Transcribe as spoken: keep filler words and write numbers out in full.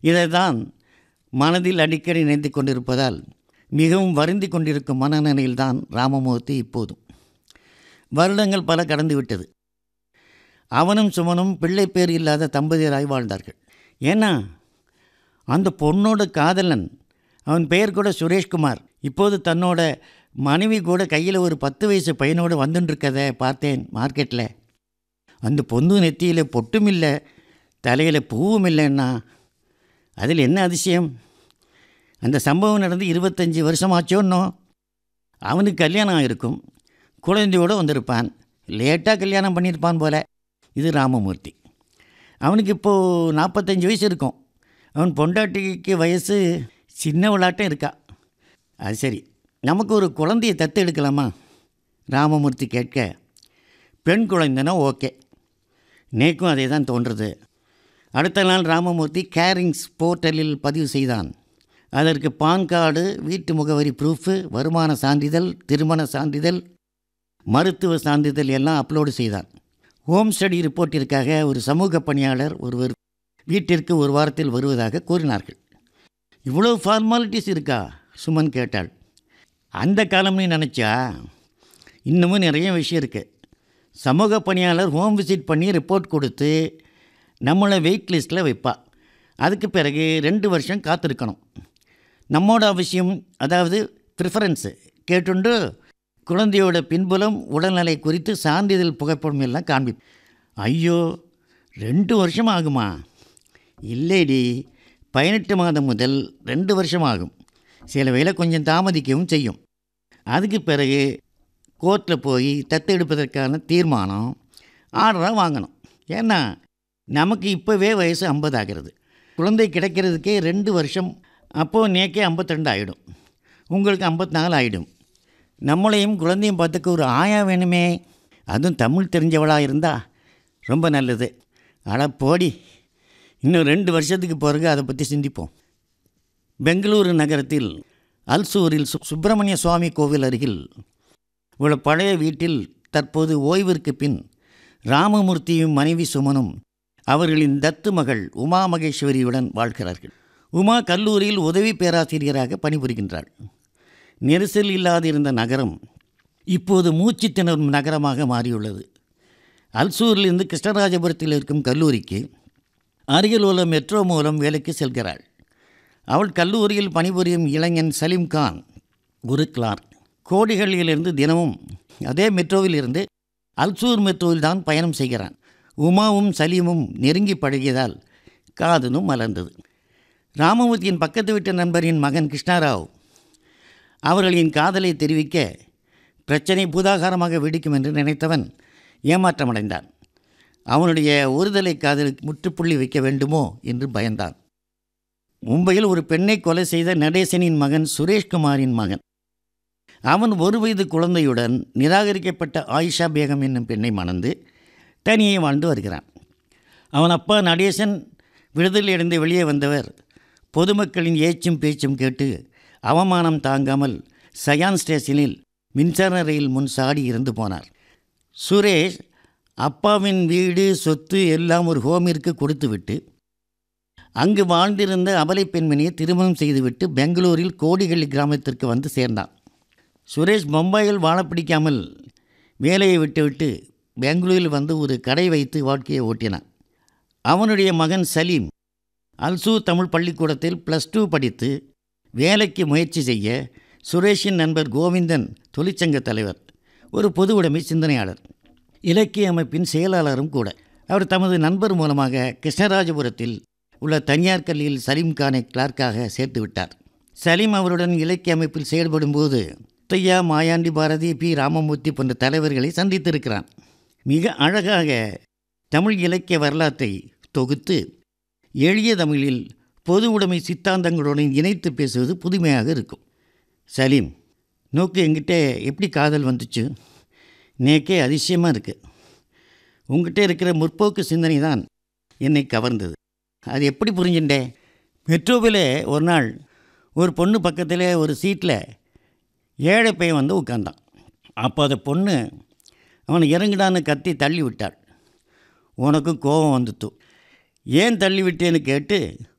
இதை தான் மனதில் அடிக்கடி நினைத்து கொண்டிருப்பதால் மிகவும் வருந்தி கொண்டிருக்கும் மனநிலையில்தான் ராமமூர்த்தி இப்போதும். வருடங்கள் பல கடந்து விட்டது. அவனும் சுமனும் பிள்ளை பேர் இல்லாத தம்பதியராய் வாழ்ந்தார்கள். ஏன்னா அந்த பொண்ணோட காதலன், அவன் பெயர் கூட சுரேஷ்குமார், இப்போது தன்னோட மனைவி கூட கையில் ஒரு பத்து வயசு பையனோடு வந்துட்டுருக்கதை பார்த்தேன் மார்க்கெட்டில். அந்த பொண்ணு நெத்தியில் பொட்டும் இல்லை, தலையில் பூவும் இல்லைன்னா அதில் என்ன அதிசயம்? அந்த சம்பவம் நடந்து இருபத்தஞ்சி வருஷமாச்சோன்னோ. அவனுக்கு கல்யாணம் ஆகிருக்கும், குழந்தையோடு வந்திருப்பான், லேட்டாக கல்யாணம் பண்ணியிருப்பான் போல. இது ராமமூர்த்தி. அவனுக்கு இப்போது நாற்பத்தஞ்சு வயசு இருக்கும். அவன் பொண்டாட்டிக்கு வயசு சின்ன விளாட்டம் இருக்கா. அது சரி, நமக்கு ஒரு குழந்தையை தத்து எடுக்கலாமா? ராமமூர்த்தி கேட்க, பெண் குழந்தைனா ஓகே. நேக்கும் அதே தான் தோன்றுறது. அடுத்த நாள் ராமமூர்த்தி கேரிங்ஸ் போர்ட்டலில் பதிவு செய்தான். அதற்கு பான் கார்டு, வீட்டு முகவரி ப்ரூஃபு, வருமான சான்றிதழ், திருமண சான்றிதழ், மருத்துவ சான்றிதழ் எல்லாம் அப்லோடு செய்தான். ஹோம் ஸ்டடி ரிப்போர்ட்டிற்காக ஒரு சமூக பணியாளர் ஒருவர் வீட்டிற்கு ஒரு வாரத்தில் வருவதாக கூறினார்கள். இவ்வளோ ஃபார்மாலிட்டிஸ் இருக்கா? சுமன் கேட்டாள். அந்த காலம்னு நினச்சா இன்னமும் நிறைய விஷயம் இருக்குது. சமூக பணியாளர் ஹோம் விசிட் பண்ணி ரிப்போர்ட் கொடுத்து நம்மளை வெயிட் லிஸ்ட்டில் வைப்பா. அதுக்கு பிறகு ரெண்டு வருஷம் காத்திருக்கணும். நம்மோட அவசியம், அதாவது ப்ரிஃபரன்ஸு கேட்டுண்டு குழந்தையோட பின்புலம், உடல்நிலை குறித்து சான்றிதழ் புகைப்படம் எல்லாம் காண்பி. ஐயோ, ரெண்டு வருஷம் ஆகுமா? இல்லைடி, பதினெட்டு மாதம் முதல் ரெண்டு வருஷம் ஆகும். சில வேளை கொஞ்சம் தாமதிக்கவும் செய்யும். அதுக்கு பிறகு கோர்ட்டில் போய் தத்தெடுப்பதற்கான தீர்மானம், ஆர்டராக வாங்கணும். ஏன்னா நமக்கு இப்போவே வயசு ஐம்பது ஆகிறது. குழந்தை கிடைக்கிறதுக்கே ரெண்டு வருஷம். அப்போது நேக்கே ஐம்பத்தி ரெண்டு ஆகிடும். உங்களுக்கு ஐம்பத்தி நாலு ஆகிடும். நம்மளையும் குழந்தையும் பார்த்துக்க ஒரு ஆயா வேணுமே. அதுவும் தமிழ் தெரிஞ்சவளாக இருந்தா ரொம்ப நல்லது. அட போடி, இன்னும் ரெண்டு வருஷத்துக்கு பிறகு அதை பற்றி சிந்திப்போம். பெங்களூரு நகரத்தில் அல்சூரில் சு சுப்பிரமணிய சுவாமி கோவில் அருகில் உள்ள பழைய வீட்டில் தற்போது ஓய்விற்கு பின் ராமமூர்த்தியும் மனைவி சுமனும் அவர்களின் தத்து மகள் உமா மகேஸ்வரியுடன் வாழ்கிறார்கள். உமா கல்லூரியில் உதவி பேராசிரியராக பணிபுரிகின்றாள். நெரிசல் இல்லாதிருந்த நகரம் இப்போது மூச்சு திணறும் நகரமாக மாறியுள்ளது. அல்சூரிலிருந்து கிருஷ்ணராஜபுரத்தில் இருக்கும் கல்லூரிக்கு அருகில் உள்ள மெட்ரோ மூலம் வேலைக்கு செல்கிறாள். அவள் கல்லூரியில் பணிபுரியும் இளைஞன் சலீம் கான் ஒரு கிளார்க். கோடிகளிலிருந்து தினமும் அதே மெட்ரோவில் இருந்து அல்சூர் மெட்ரோவில் தான் பயணம் செய்கிறான். உமாவும் சலீமும் நெருங்கி பழகியதால் காதலும் மலர்ந்தது. ராமமூர்த்தியின் பக்கத்து வீட்டு நண்பரின் மகன் கிருஷ்ணாராவ் அவர்களின் காதலை தெரிவிக்க பிரச்சனை பூதாகாரமாக வெடிக்கும் என்று நினைத்தவன் ஏமாற்றமடைந்தான். அவனுடைய ஒருதலை காதலுக்கு முற்றுப்புள்ளி வைக்க வேண்டுமோ என்று பயந்தான். மும்பையில் ஒரு பெண்ணை கொலை செய்த நடேசனின் மகன் சுரேஷ்குமாரின் மகன். அவன் ஒரு வயது குழந்தையுடன் நிராகரிக்கப்பட்ட ஆயிஷா பேகம் என்னும் பெண்ணை மணந்து தனியே வாழ்ந்து வருகிறான். அவன் அப்பா நடேசன் விடுதலையடைந்து வெளியே வந்தவர் பொதுமக்களின் ஏச்சும் பேச்சும் கேட்டு அவமானம் தாங்காமல் சயான் ஸ்டேஷனில் மின்சார ரயில் முன் சாடி இறந்து போனார். சுரேஷ் அப்பாவின் வீடு, சொத்து எல்லாம் ஒரு ஹோமிற்கு கொடுத்துவிட்டு அங்கு வாழ்ந்திருந்த அபலை பெண்மணியை திருமணம் செய்துவிட்டு பெங்களூரில் கோடிகளி கிராமத்திற்கு வந்து சேர்ந்தான். சுரேஷ் மும்பையில் வாழ பிடிக்காமல் வேலையை விட்டுவிட்டு பெங்களூரில் வந்து ஒரு கடை வைத்து வாழ்க்கையை ஓட்டினான். அவனுடைய மகன் சலீம் அல்சூர் தமிழ் பள்ளிக்கூடத்தில் ப்ளஸ் டூ படித்து வேலைக்கு முயற்சி செய்ய சுரேஷின் நண்பர் கோவிந்தன் தொழிற்சங்க தலைவர், ஒரு பொது உடைமை சிந்தனையாளர், இலக்கிய அமைப்பின் செயலாளரும் கூட. அவர் தமது நண்பர் மூலமாக கிருஷ்ணராஜபுரத்தில் உள்ள தனியார் கல்வியில் சலீம் கானை கிளார்க்காக சேர்த்து விட்டார். சலீம் அவருடன் இலக்கிய அமைப்பில் செயல்படும் போது முத்தையா, மாயாண்டி பாரதி, பி ராமமூர்த்தி போன்ற தலைவர்களை சந்தித்திருக்கிறான். மிக அழகாக தமிழ் இலக்கிய வரலாற்றை தொகுத்து எளிய தமிழில் பொது உடைமை சித்தாந்தங்களுடன் இணைத்து பேசுவது புதுமையாக இருக்கும். சலீம், நோக்கு, என்கிட்ட எப்படி காதல் வந்துச்சு? நேக்கே அதிசயமாக இருக்குது. உங்ககிட்ட இருக்கிற முற்போக்கு சிந்தனை தான் என்னை கவர்ந்தது. அது எப்படி புரிஞ்சுட்டே? மெட்ரோவில் ஒரு நாள் ஒரு பொண்ணு பக்கத்தில் ஒரு சீட்டில் ஏழை பையன் வந்து உட்கார்ந்தான். அப்போ அந்த பொண்ணு அவனை இறங்கிடான்னு கத்தி தள்ளி விட்டாள். உனக்கும் கோபம் வந்துட்டு, ஏன் தள்ளி விட்டேன்னு கேட்டு